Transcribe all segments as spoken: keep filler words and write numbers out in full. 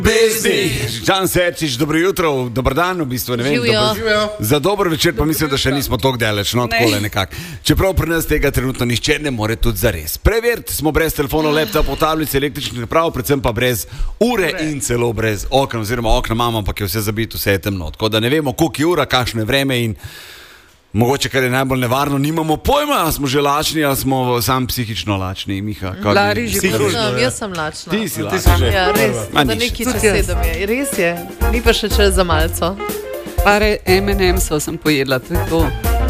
Bezdi, Žan Serčič, dobro jutro, dober dan, v bistvu ne vem. Živijo. Za dober večer pa mislim, da še nismo tako daleč, no takole nekako. Čeprav pri nas tega trenutno nišče ne more tudi zares. Preveriti smo brez telefonov, laptopov, tablic, električnih naprav, predvsem pa brez ure in celo brez okna, oziroma okna imamo, ampak je vse zabito, vse je temno. Tako da ne vemo, koliko je ura, kakšno je vreme in mogoče, kar je najbolj nevarno, nimamo pojma, ali smo že lačni, ali smo sam psihično lačni, Miha. Lari že psihično. Jaz sem lačna. Ti si lačna. Ja, res, da neki čez sedem je. Res je, ni pa še čez za malco. Pare em in emsov sem pojedla, to je to.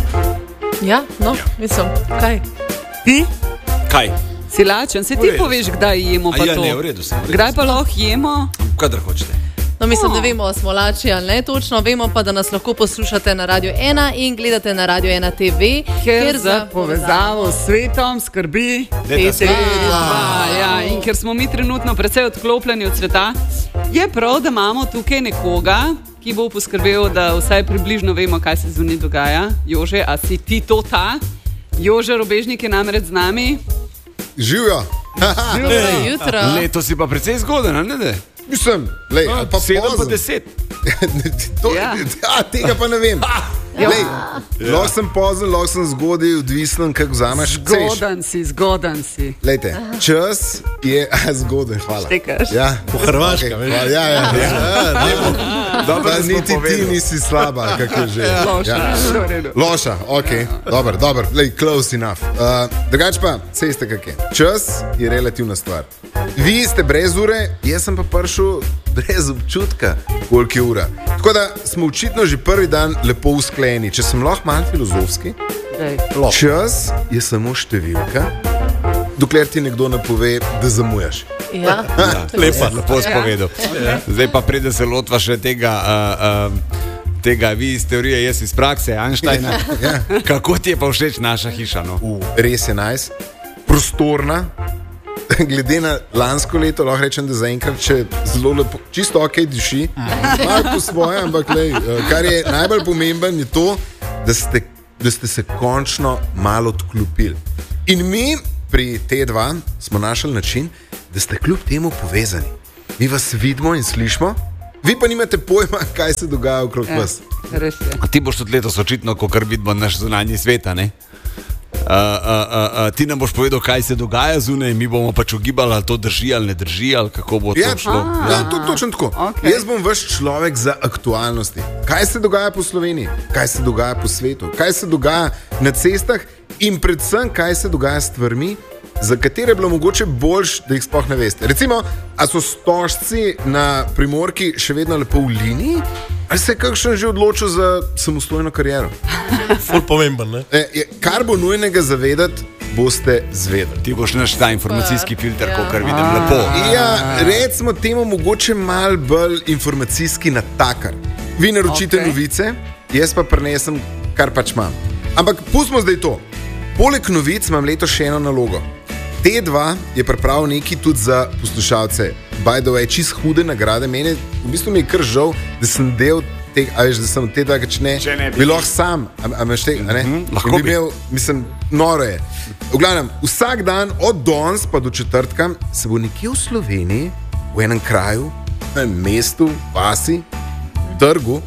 Ja, no, mislim, kaj? Ti? Kaj? Si lačen, se ti poveš, kdaj jemo pa ja, to. Ne, v redu sem. V redu kdaj pa sem. lahko jemo? Kadar hočete. No, mislim, da vemo, smo lači ali ne točno, vemo pa, da nas lahko poslušate na Radio ena in gledate na Radio ena te ve, ker, ker za povezavo s svetom skrbi P T dva. Ja, in ker smo mi trenutno precej odklopljeni od sveta, je prav, da imamo tukaj nekoga, ki bo poskrbel, da vsaj približno vemo, kaj se zunaj dogaja. Jože, a si ti to ta? Jože Robežnik je namreč z nami. Živijo. Dobro jutro. Leto si pa precej zgoden, ne da? Mislim, lej, No, pa sedem pa pozen. deset. To, Ja. ja, tega pa ne vem. Lej, lahko sem pozen, lahko sem zgodaj, odvisen, kako vzameš. Zgodan si, zgodan si. Lejte, čas je zgoden, hvala. Štekaš. Ja, Po Hrvaškem, okay, hvala, ja, ja, ja. Dobro, Pa da smo niti ti povedali. nisi slaba, kako je že. Loša, Ja. v redu. Loša, ok, dobro, dobro, lej, close enough. Uh, drugač pa, sej ste kak je. Čas je relativna stvar. Vi ste brez ure, jaz sem pa prišel brez občutka, koliko je ura. Tako da smo očitno že prvi dan lepo usklajeni. Če sem lahko malo filozofski, Dej. čas je samo številka, dokler ti nekdo ne pove, da zamujaš. Ja, Lepa, lepo spovedal. Zdaj pa prede se lotva še tega, uh, uh, tega vi iz teorije, jaz iz prakse, Einsteina. Ja. Kako ti je pa všeč naša hiša? No? Uh, res je nice, prostorna. Glede na lansko leto, lahko rečem, da zaenkrat še zelo lepo, čisto ok diši, malo po svoje, ampak lej, kar je najbolj pomemben, je to, da ste, da ste se končno malo odklopili. In mi pri T dva smo našli način, da ste kljub temu povezani. Mi vas vidimo in slišimo, vi pa nimate pojma, kaj se dogaja okrog Ja, vas. res je. A ti boš tudi letos očitno, ko kar vidimo naš zunanji sveta, ne? Uh, uh, uh, uh, ti nam boš povedal, kaj se dogaja zunaj, mi bomo pač ugibali, ali to drži ali ne drži, ali kako bo Ja, to šlo. ja, to točno tako. okej. Jaz bom vaš človek za aktualnosti. Kaj se dogaja po Sloveniji, kaj se dogaja po svetu, kaj se dogaja na cestah in predvsem, kaj se dogaja s stvarmi, za katere je bilo mogoče boljš, da jih sploh ne veste. Recimo, a so stožci na Primorki še vedno lepo v liniji, ali se je kakšen že odločil za samostojno kariero? Ful pomemben, ne? E, je, kar bo nujnega zavedati, boste zvedeli. Ti boš naš ta informacijski filter, Ja. ko kar vidim lepo. Ja, recimo temu mogoče mal bolj informacijski natakar. Vi naročite Okej. okay. novice, jaz pa prenesem, kar pač imam. Ampak pustimo zdaj to. Poleg novic imam letos še eno nalogo. T dva je pripravil nekaj tudi za poslušalce. By the way, čist hude nagrade. Mene, v bistvu mi je kar žal, da sem del tega, a veš, da sem T dva, če ne, Če ne bi. bi lahko sam, a, a imaš tega, a ne? Mhm, lahko In bi bi. imel, mislim, noro je. V glavnem, vsak dan od danes pa do četrtka se bo nekje v Sloveniji, v enem kraju, v enem mestu, vasi, trgu,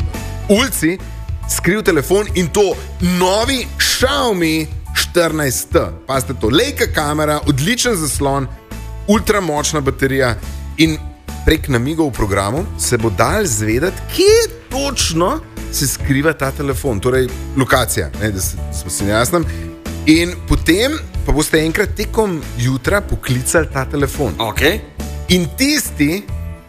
ulici, skril telefon in to novi Xiaomi štirinajst T. Pazite to, lejka kamera, odličen zaslon, ultramočna baterija in prek namigov v programu se bo dal zvedeti, kje točno se skriva ta telefon, torej lokacija, ne, da se- da smo si jasni. In potem pa boste enkrat tekom jutra poklicali ta telefon. Okay. In tisti,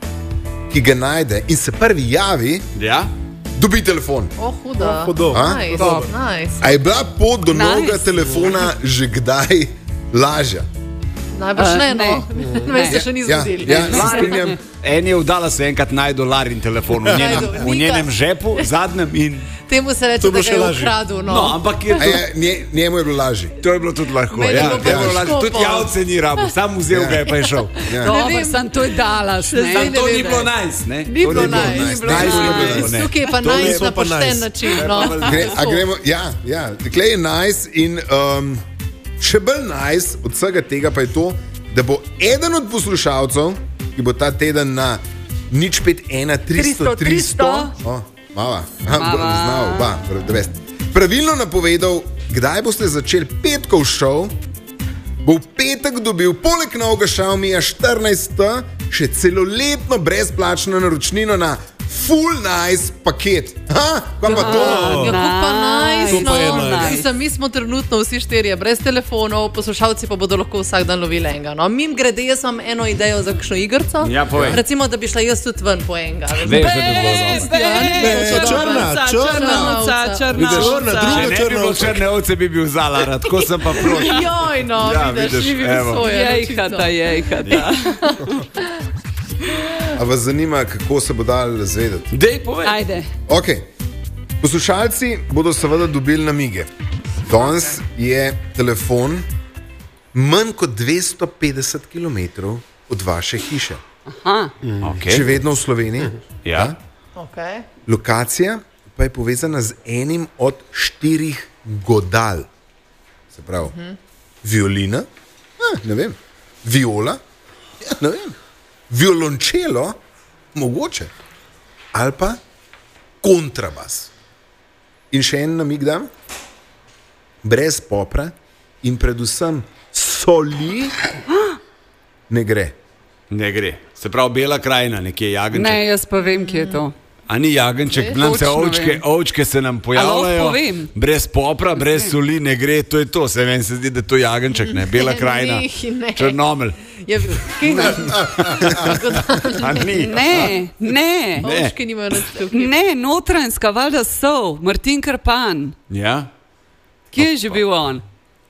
ki ga najde in se prvi javi, Ja? dobi telefon. O, huda. Hudo. A? Nice, Dobro. nice. A je bila pot do Nice. novega telefona že kdaj lažja? Najbrž Eh, ne, no. ne. Me se še ni Ja, zgodilo. ja, se strinjam. En je vdala se enkrat najdu Larin telefon v njenem, Najdu, v Nika. njenem žepu, zadnjem in... Temu se reče, To bo da še ga je lažje. ukradel. No. No, ampak je A to, je, nje, njemu je bilo lažje. to je bilo tudi lahko. Meni je Ja, bilo to je bilo pa lahko. težko Tudi pol. javce ni rabo, sam vzel ga je pa je šel. Ja. Dobro, vem. sem to je Dallas, ne? Zdaj Sam to ne ni vem, bilo ne. nice, ne? Ni To bilo bilo nice. nice. Ni bilo Nice ni bilo nice. nice. Tukaj je pa To je nice pa na pa pošten nice. način. No. Gre, a gremo, ja, ja, tukaj je nice in um, še bolj nice od vsega tega pa je to, da bo eden od poslušalcev, ki bo ta teden na nič pet ena tristo tristo. Oh, mava, znal, ba, pravilno napovedal, kdaj boste začeli petkov šov, bo v petek dobil poleg novega Xiaomija štirinajst še celoletno brezplačno naročnino na Full Nice paket. Ha, pa pa to. Ja, kako pa nice, To pa je no. nice. Mislim, mi smo trenutno vsi štirje brez telefonov, poslušalci pa bodo lahko vsak dan lovili enega. No, mim grede, jaz imam eno idejo za kakšno igrico. Ja, povej. Recimo, da bi šla jaz tudi ven po enega. Veš, da bi bilo dobro. Črna, črna. Črna, črna, Vidiš, črna, druga Če ne bi črna bilo ovca. črne ovce, bi bil Zalara, tako sem pa proti. Joj, no, Ja, vidiš, vidiš, ni bil evo. svoje. Jejhata, jejhata. A vas zanima, kako se bo dal zvedeti? Dej, povej. Ajde. Okay. Poslušalci bodo seveda dobili namige. Danes je telefon manj kot dvesto petdeset kilometrov od vaše hiše. Aha. Okay. Še vedno v Sloveniji. Ja. Okay. Lokacija pa je povezana z enim od štirih godal. Se pravi, uh -huh. violina, ah, ne vem, viola, ja, ne vem, violončelo, mogoče, ali pa kontrabas. In še en namig dam, brez popra in predvsem soli ne gre. Ne gre. Se pravi, Bela krajina, nekje jagenček. Ne, jaz pa vem, kje je to. A ni jagenček, nam se Točno ovčke, vem. ovčke se nam A pojavljajo. lahko povem? Brez popra, brez soli ne gre, to je to. Se meni se zdi, da je to jagenček, ne Bela krajina. Ne, ne. Črnomelj. Je, kaj ga? A ni. Ne, ne. Ovčke nimajo nič tukaj. Ne, Notranjska, valjda so, Martin Krpan. Ja? Kje je že bil on?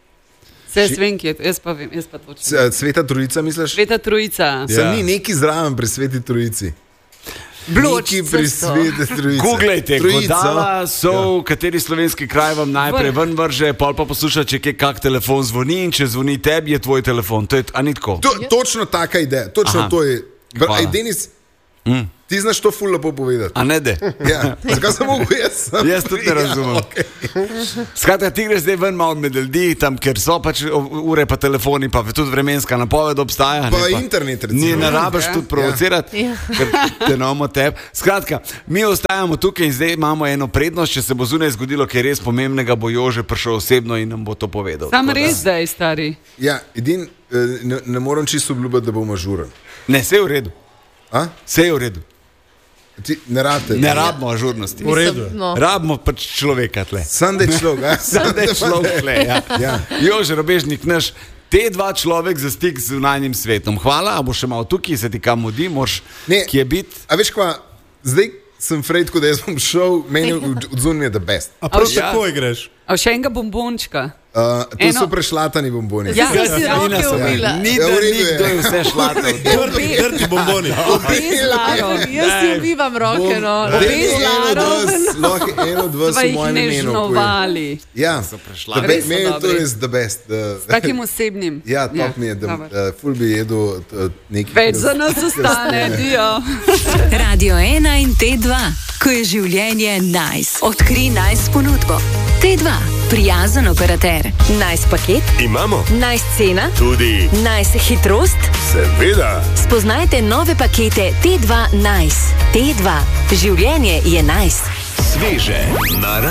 Se jaz vem, kje je to, jaz pa vem, jaz pa točno. S- Sveta Trojica, misliš? Sveta Trojica. Sem Ja. ni neki zraven pri Sveti Trojici. Bloč Neki pri cesto. Sveti Trojici. Googlejte, Trojico. godala so, v kateri slovenski kraj vam najprej ven vrže, pol pa posluša, če kje kak telefon zvoni in če zvoni tebi, je tvoj telefon. To je, a ni tako? To, točno taka ideja, točno Aha. to je. Br- Hvala. Aj, Denis, mm. ti znaš to ful lepo povedati. A ne de? Ja. Zakaj sem mogel jaz? sam? Jaz tudi ne razumem. Ja, okay. Skratka, ti greš zdaj ven malo med ljudi, tam, ker so pač ure pa telefoni, pa tudi vremenska napoved obstaja. Pa ne, internet, recimo. Ni ne rabiš Ja. tudi provocirati, Ja. ker te imamo tebe. Skratka, mi ostajamo tukaj in zdaj imamo eno prednost, če se bo zunaj zgodilo, kaj res pomembnega, bo Jože prišel osebno in nam bo to povedal. Sam Tako da- res zdaj, stari. Ja, edin, eh, ne, ne morem čisto obljubiti, da bom ažuren. Ne, vse je v redu. A? Vse je v redu. Ti, ne rabite. Ne rabimo ažurnosti. V redu. No. Rabimo pač človeka tle. Sam da je človek. a? Sam da je človek tle. Ja. Ja. Jože Robežnik, naš. Te dva človek za stik z zunanjim svetom. Hvala, a bo še malo tukaj, se ti kam mudi, moraš Ne. kje biti. A veš kva, zdaj sem Fred, ko da jaz bom šel, meni odzun mi je the best. A prav Ja. tako greš? A še enega bombončka. Uh, to Eno- so prešlatani bomboni. Ja, Jaz si Ja, roke Nina so ubila. bili. Ni Ja, da v redu je. nikdo je vse šlatal. Trti, trti bomboni. Obe z Laro. Jaz si ubivam roke, no. Obe z Laro. Lahko en od vas Sva v jih mojem imenu. poje. nežnovali. Ja, prešlatani. the be- Res so meni je to dobri. res the best. Uh, S takim osebnim. ja, top mi je, da dobro. uh, ful bi jedel uh, nekaj. Več za nas ostane, dio. Radio ena in T dva, ko je življenje nice. Odkri nice ponudbo. T dva, prijazen operater. Nice paket, Imamo nice cena, tudi, nice hitrost. seveda, Spoznajte nove pakete T dva Nice. T dva, življenje je nice. sveže na